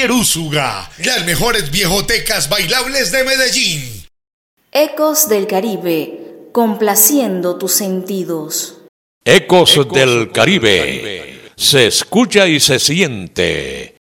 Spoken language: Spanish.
Úsuga, las mejores viejotecas bailables de Medellín. Ecos del Caribe, complaciendo tus sentidos. Ecos del Caribe, se escucha y se siente